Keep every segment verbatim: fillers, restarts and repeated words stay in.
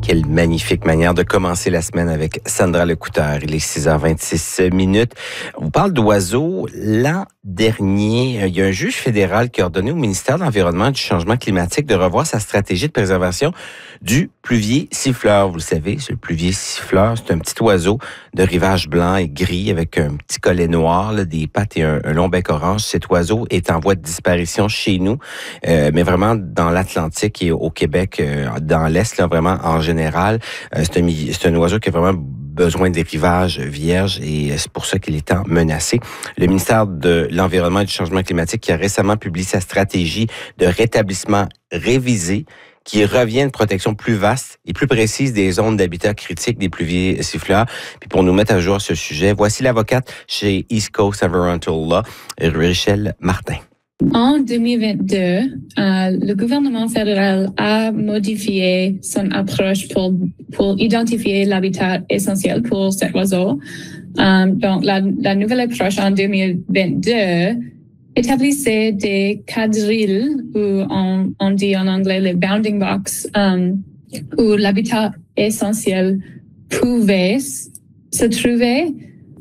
Quelle magnifique manière de commencer la semaine avec Sandra Lecouteur. Il est six heures vingt-six minutes. On vous parle d'oiseaux. L'an dernier, il y a un juge fédéral qui a ordonné au ministère de l'Environnement et du Changement climatique de revoir sa stratégie de préservation du pluvier siffleur. Vous le savez, c'est le pluvier siffleur. C'est un petit oiseau de rivage blanc et gris avec un petit collet noir, là, des pattes et un, un long bec orange. Cet oiseau est en voie de disparition chez nous, euh, mais vraiment dans l'Atlantique et au Québec, euh, dans l'Est, là, vraiment en général. Euh, c'est, un, c'est un oiseau qui a vraiment besoin des rivages vierges et c'est pour ça qu'il est tant menacé. Le ministère de l'Environnement et du Changement climatique qui a récemment publié sa stratégie de rétablissement révisée qui revient à une protection plus vaste et plus précise des zones d'habitat critiques des pluviers siffleurs. Puis pour nous mettre à jour ce sujet, voici l'avocate chez East Coast Environmental Law, Rachel Martin. En deux mille vingt-deux, euh, le gouvernement fédéral a modifié son approche pour, pour identifier l'habitat essentiel pour cet oiseau. Euh, donc, la, la nouvelle approche en deux mille vingt-deux établissait des quadrilles, ou on, on dit en anglais les bounding box, euh, où l'habitat essentiel pouvait se trouver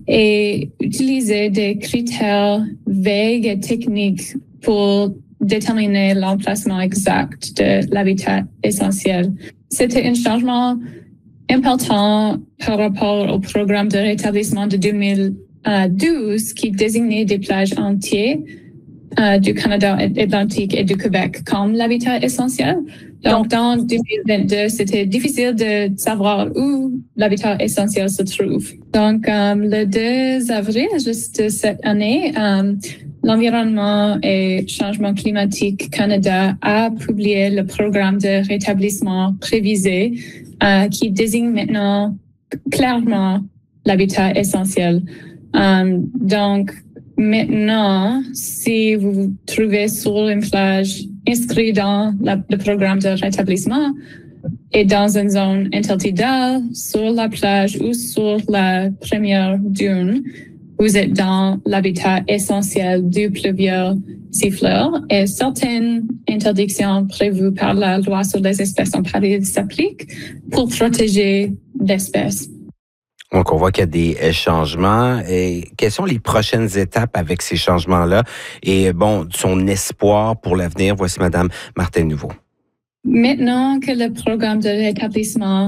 et utiliser des critères vagues et techniques pour déterminer l'emplacement exact de l'habitat essentiel. C'était un changement important par rapport au programme de rétablissement de deux mille douze qui désignait des plages entières euh, du Canada Atlantique et du Québec comme l'habitat essentiel. Donc, dans deux mille vingt-deux, c'était difficile de savoir où l'habitat essentiel se trouve. Donc, euh, le deux avril, juste cette année, euh, l'Environnement et Changement climatique Canada a publié le programme de rétablissement prévisé euh, qui désigne maintenant clairement l'habitat essentiel. Euh, donc, maintenant, si vous vous trouvez sur une plage inscrite dans la, le programme de rétablissement et dans une zone intertidale, sur la plage ou sur la première dune, vous êtes dans l'habitat essentiel du pluvieux siffleur et certaines interdictions prévues par la loi sur les espèces en péril s'appliquent pour protéger l'espèce. Donc, on voit qu'il y a des changements. Et quelles sont les prochaines étapes avec ces changements-là? Et bon, son espoir pour l'avenir, voici Madame Martin Nouveau. Maintenant que le programme de rétablissement